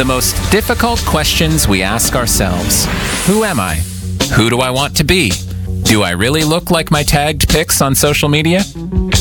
The most difficult questions we ask ourselves. Who am I? Who do I want to be? Do I really look like my tagged pics on social media?